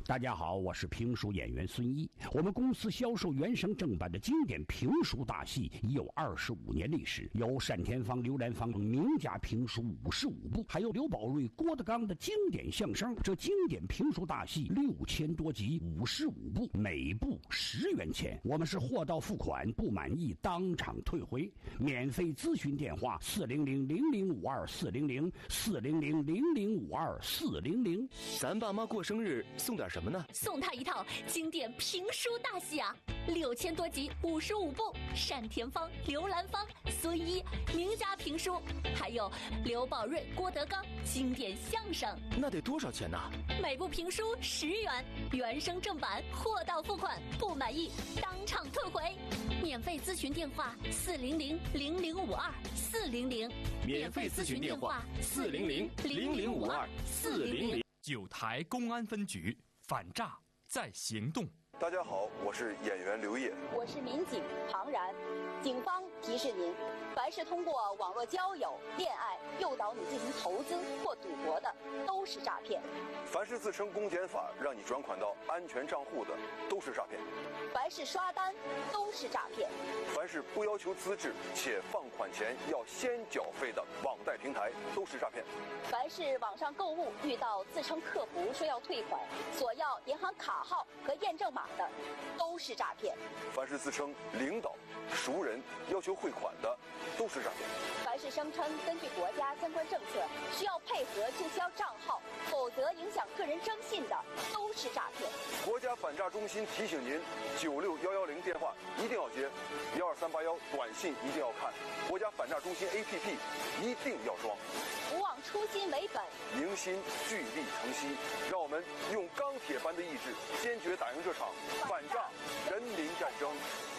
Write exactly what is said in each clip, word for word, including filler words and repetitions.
大家好，我是评书演员孙一。我们公司销售原声正版的经典评书大戏已有二十五年历史，有单田芳、刘兰芳名家评书五十五部，还有刘宝瑞、郭德纲的经典相声。这经典评书大戏六千多集，五十五部，每部十元钱。我们是货到付款，不满意当场退回。免费咨询电话：四零零零零五二四零零四零零零零五二四零零。 咱爸妈过生日送点什么呢？ 送他一套经典评书大戏啊，六千多集，五十五部，单田芳、刘兰芳、孙一名家评书，还有刘宝瑞、郭德纲经典相声。 那得多少钱呢？ 每部评书十元，原声正版，货到付款，不满意当场退回。免费咨询电话：四零零零零五二四零零。 免费咨询电话：四零零零零五二四零零。 九台公安分局反诈在行动。 大家好，我是演员刘烨， 我是民警庞然。警方提示您，凡是通过网络交友、恋爱诱导你进行投资或赌博的，都是诈骗； 凡是自称公检法让你转款到安全账户的，都是诈骗； 凡是刷单，都是诈骗； 凡是不要求资质且放款前要先缴费的网贷平台，都是诈骗； 凡是网上购物遇到自称客服说要退款，索要银行卡号和验证码的，都是诈骗； 凡是自称领导、熟人要求汇款的，都是诈骗； 凡是声称根据国家相关政策需要配合注销账号，否则影响个人征信的，都是诈骗。 国家反诈中心提醒您：九六幺幺零电话一定要接，幺二三八幺短信一定要看，国家反诈中心 A P P 一定要装。 不忘初心为本， 凝心聚力成溪，让我们用钢铁般的意志，坚决打赢这场反诈人民战争。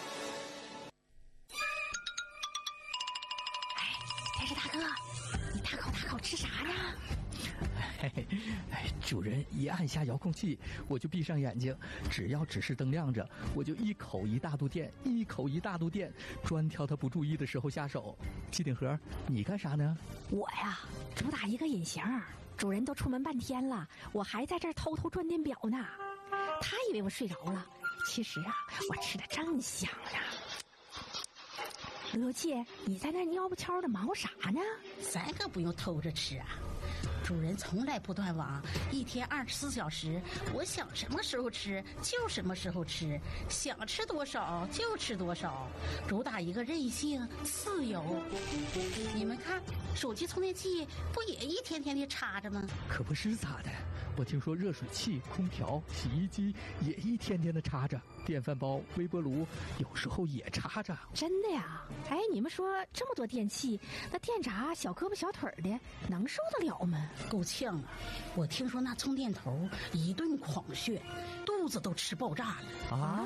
哎，电视大哥，你大口大口吃啥呀？ 嘿嘿，哎，主人一按下遥控器，我就闭上眼睛，只要指示灯亮着，我就一口一大肚电，一口一大肚电，专挑他不注意的时候下手。机顶盒，你干啥呢？ 我呀，主打一个隐形，主人都出门半天了，我还在这儿偷偷转电表呢。他以为我睡着了，其实啊，我吃的正香呢。乐气，你在那蔫不悄的忙活啥呢？ 咱可不用偷着吃啊，主人从来不断网，一天二十四小时，我想什么时候吃就什么时候吃，想吃多少就吃多少，主打一个任性自由。你们看，手机充电器不也一天天的插着吗？ 可不是咋的，我听说热水器、空调、洗衣机也一天天的插着，电饭煲、微波炉有时候也插着。 真的呀？哎，你们说这么多电器，那电闸小胳膊小腿的能受得了吗？ 够呛啊！我听说那充电头一顿狂炫，肚子都吃爆炸了啊！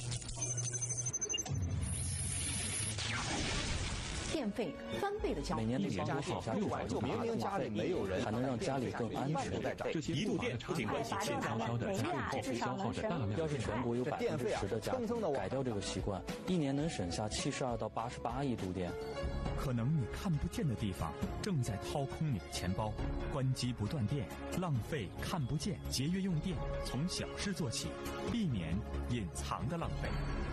电费翻倍的交， 每年的年多少六百就明明家里没有人，还能让家里更安全。 这些一度电不仅关系现在烧的家用耗费消耗着大量。 要是全国有百分之十的家庭改掉这个习惯，一年能省下七十二到八十八亿度电。 可能你看不见的地方正在掏空你的钱包，关机不断电，浪费看不见，节约用电，从小事做起，避免隐藏的浪费。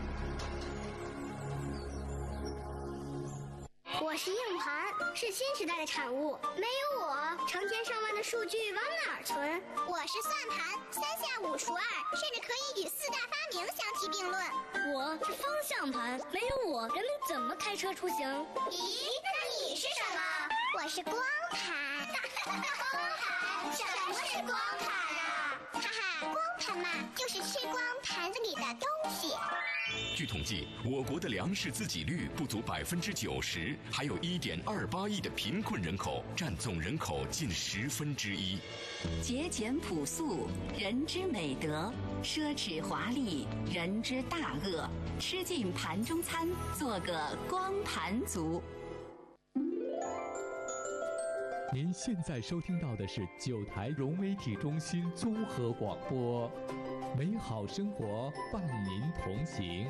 我是硬盘，是新时代的产物。没有我，成千上万的数据往哪儿存？ 我是算盘，三下五除二，甚至可以与四大发明相提并论。 我是方向盘，没有我，人们怎么开车出行？ 咦，那你是什么？我是光盘。光盘？什么是光盘啊？哈哈，光盘嘛，就是吃光盘子里的东西。 据统计，我国的粮食自给率不足百分之九十，还有一点二八亿的贫困人口，占总人口近十分之一。 节俭朴素，人之美德；奢侈华丽，人之大恶。吃尽盘中餐，做个光盘族。 您现在收听到的是九台融媒体中心综合广播，美好生活伴您同行。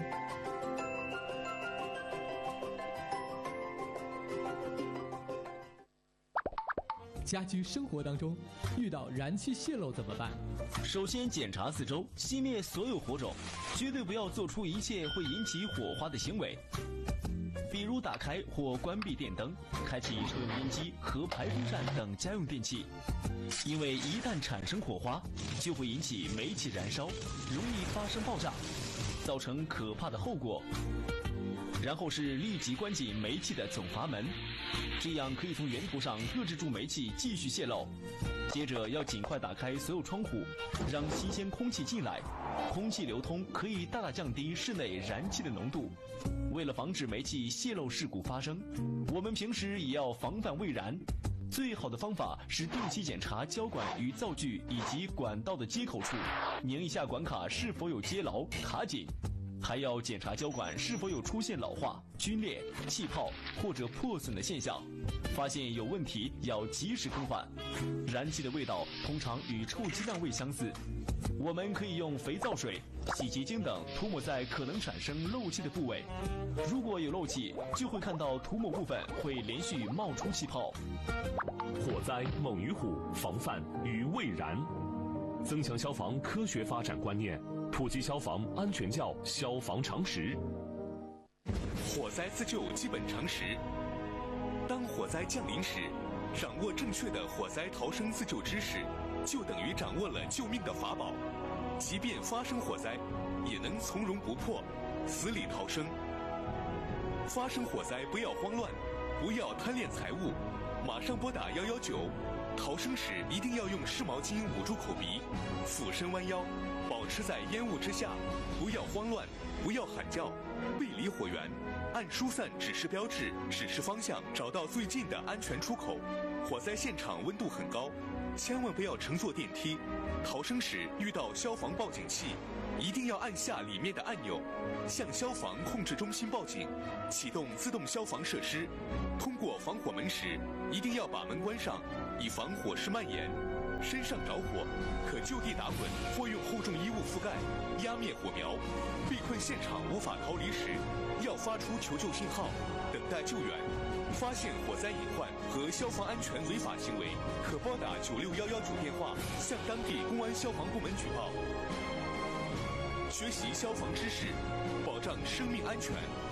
家居生活当中，遇到燃气泄漏怎么办？ 首先检查四周，熄灭所有火种，绝对不要做出一切会引起火花的行为，比如打开或关闭电灯、开启抽油烟机和排风扇等家用电器，因为一旦产生火花，就会引起煤气燃烧，容易发生爆炸，造成可怕的后果。然后是立即关紧煤气的总阀门，这样可以从源头上遏制住煤气继续泄漏。接着要尽快打开所有窗户，让新鲜空气进来，空气流通可以大大降低室内燃气的浓度。为了防止煤气泄漏事故发生，我们平时也要防范未燃。最好的方法是定期检查胶管与灶具以及管道的接口处，拧一下管卡是否有接牢、卡紧。还要检查胶管是否有出现老化、皲裂、气泡或者破损的现象，发现有问题要及时更换。燃气的味道通常与臭鸡蛋味相似，我们可以用肥皂水、洗洁精等涂抹在可能产生漏气的部位，如果有漏气，就会看到涂抹部分会连续冒出气泡。 火灾猛于虎，防范于未然。增强消防科学发展观念，普及消防安全教消防常识。 火灾自救基本常识。当火灾降临时，掌握正确的火灾逃生自救知识，就等于掌握了救命的法宝。即便发生火灾，也能从容不迫，死里逃生。发生火灾不要慌乱，不要贪恋财物，马上拨打一一九。逃生时一定要用湿毛巾捂住口鼻，俯身弯腰，保持在烟雾之下，不要慌乱，不要喊叫，背离火源，按疏散指示标志指示方向，找到最近的安全出口。火灾现场温度很高，千万不要乘坐电梯。逃生时遇到消防报警器，一定要按下里面的按钮，向消防控制中心报警，启动自动消防设施。通过防火门时，一定要把门关上，以防火势蔓延。身上着火，可就地打滚或用厚重衣物覆盖，压灭火苗。被困现场无法逃离时，要发出求救信号，等待救援。发现火灾隐患和消防安全违法行为，可拨打九六一一九电话，向当地公安消防部门举报。学习消防知识，保障生命安全。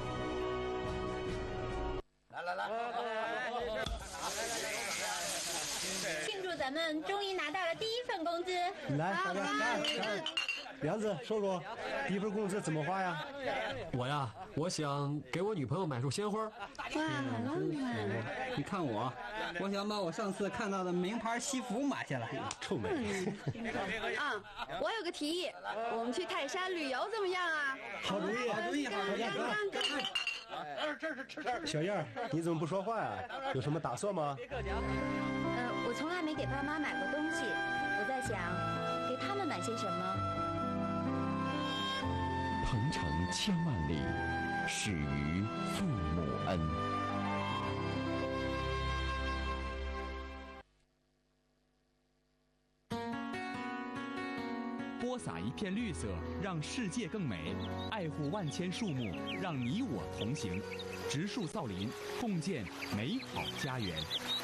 来来来， 庆祝咱们终于拿到了第一份工资！ 来，大家来来，梁子说说，第一份工资怎么花呀？ 我呀，我想给我女朋友买束鲜花。 哇，好浪漫！ 你看我，我想把我上次看到的名牌西服买下来。 臭美！ 啊，我有个提议，我们去泰山旅游怎么样啊？ 好主意，好主意，好主意！小燕儿，你怎么不说话呀？有什么打算吗？ 呃，我从来没给爸妈买过东西，我在想，给他们买些什么。 鹏程千万里，始于父母恩。 播撒一片绿色，让世界更美；爱护万千树木，让你我同行。植树造林，共建美好家园。